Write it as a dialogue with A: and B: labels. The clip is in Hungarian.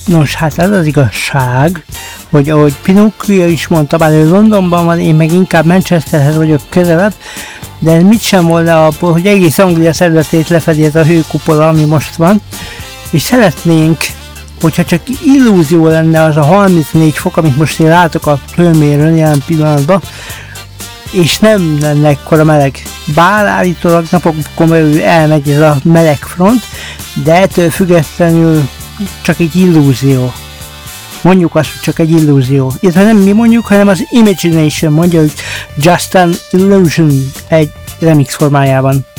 A: Nos, hát ez az igazság, hogy ahogy Pinocchio is mondta, bár ő Londonban van, én meg inkább Manchesterhez vagyok közelebb, de mit sem volna abból, hogy egész Anglia területét lefedi ez a hőkupola, ami most van, és szeretnénk, hogyha csak illúzió lenne az a 34 fok, amit most én látok a hőmérőn jelen pillanatban, és nem lenne ekkora meleg. Bár állítólag napokon belül elmegy ez a meleg front, de ettől függetlenül csak egy illúzió. Mondjuk azt, hogy csak egy illúzió. Illetve nem mi mondjuk, hanem az Imagination mondja, hogy Just an Illusion egy remix formájában.